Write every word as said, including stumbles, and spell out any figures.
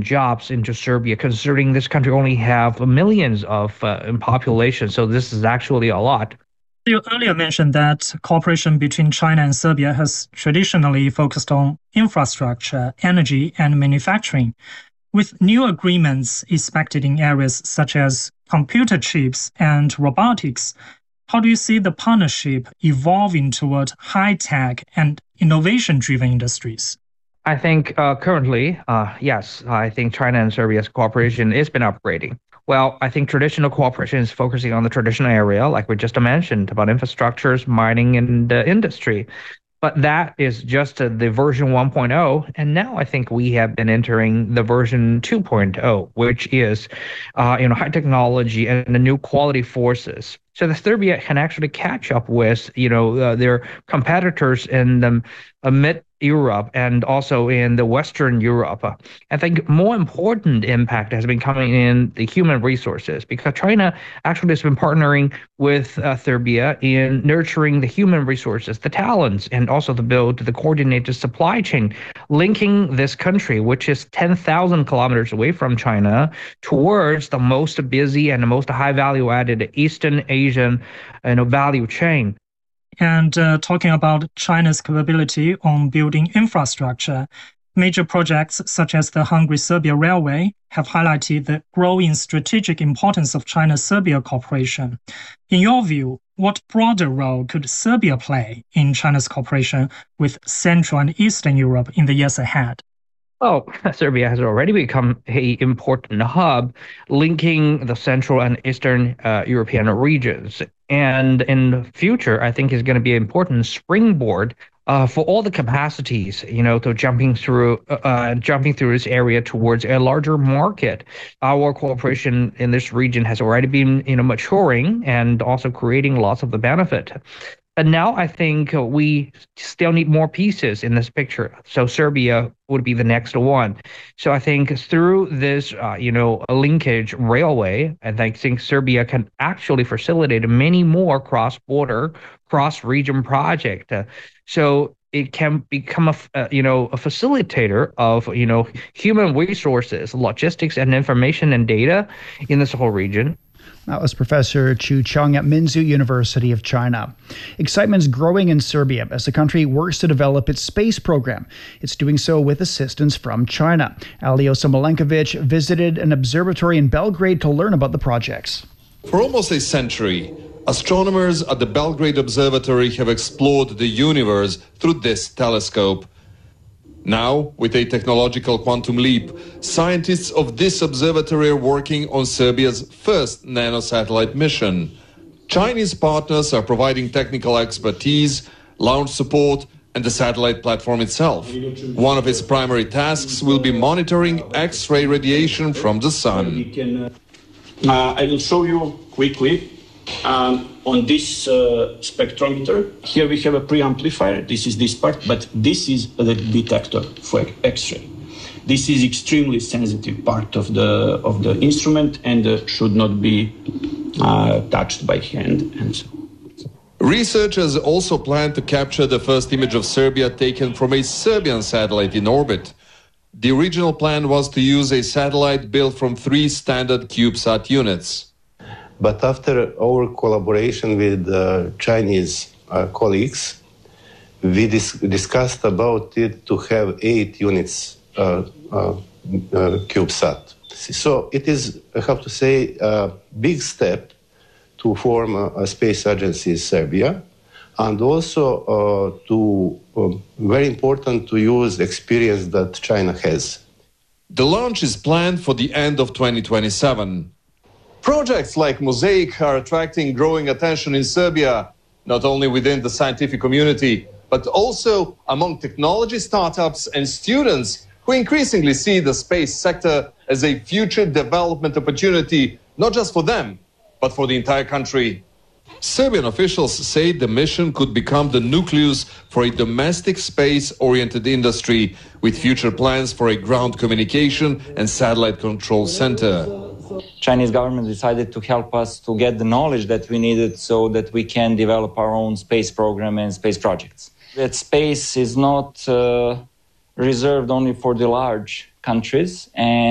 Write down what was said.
thousand jobs into Serbia, considering this country only have millions of uh, in population. So this is actually a lot. You earlier mentioned that cooperation between China and Serbia has traditionally focused on infrastructure, energy, and manufacturing. With new agreements expected in areas such as computer chips and robotics, how do you see the partnership evolving toward high-tech and innovation-driven industries? I think uh, currently, uh, yes, I think China and Serbia's cooperation has been upgrading. Well, I think traditional cooperation is focusing on the traditional area, like we just mentioned, about infrastructures, mining, and uh, industry. But that is just uh, the version one point oh. And now I think we have been entering the version two point oh, which is, uh, you know, high technology and the new quality forces. So the Serbia can actually catch up with, you know, uh, their competitors in the uh, mid Europe and also in the Western Europe. Uh, I think more important impact has been coming in the human resources, because China actually has been partnering with uh, Serbia in nurturing the human resources, the talents, and also to build the coordinated supply chain, linking this country, which is ten thousand kilometers away from China, towards the most busy and the most high value added Eastern Asian you know, value chain. And uh, talking about China's capability on building infrastructure, major projects such as the Hungary-Serbia Railway have highlighted the growing strategic importance of China-Serbia cooperation. In your view, what broader role could Serbia play in China's cooperation with Central and Eastern Europe in the years ahead? Well, Serbia has already become an important hub linking the Central and Eastern uh, European regions. And in the future, I think is going to be an important springboard uh, for all the capacities, you know, to jumping through, uh, uh, jumping through this area towards a larger market. Our cooperation in this region has already been, you know, maturing and also creating lots of the benefit. And now I think uh, we still need more pieces in this picture. So Serbia would be the next one. So I think through this, uh, you know, a linkage railway, and I think Serbia can actually facilitate many more cross-border, cross-region project. Uh, so it can become a, uh, you know, a facilitator of, you know, human resources, logistics, and information and data in this whole region. That was Professor Chu Chung at Minzu University of China. Excitement's growing in Serbia as the country works to develop its space program. It's doing so with assistance from China. Aliosa Milenkovic visited an observatory in Belgrade to learn about the projects. For almost a century, astronomers at the Belgrade Observatory have explored the universe through this telescope. Now, with a technological quantum leap, scientists of this observatory are working on Serbia's first nanosatellite mission. Chinese partners are providing technical expertise, launch support, and the satellite platform itself. One of its primary tasks will be monitoring X-ray radiation from the sun. Uh, I will show you quickly. Um, on this uh, spectrometer, here we have a preamplifier. This is this part, but this is the detector for X-ray. This is extremely sensitive part of the of the instrument and uh, should not be uh, touched by hand. And so. Researchers also plan to capture the first image of Serbia taken from a Serbian satellite in orbit. The original plan was to use a satellite built from three standard CubeSat units. But after our collaboration with uh, Chinese uh, colleagues, we dis discussed about it to have eight units uh, uh, uh, CubeSat. So it is, I have to say, a big step to form a, a space agency in Serbia, and also uh, to uh, very important to use the experience that China has. The launch is planned for the end of twenty twenty-seven. Projects like Mosaic are attracting growing attention in Serbia, not only within the scientific community, but also among technology startups and students who increasingly see the space sector as a future development opportunity, not just for them, but for the entire country. Serbian officials say the mission could become the nucleus for a domestic space-oriented industry, with future plans for a ground communication and satellite control center. Chinese government decided to help us to get the knowledge that we needed so that we can develop our own space program and space projects. That space is not uh, reserved only for the large countries, and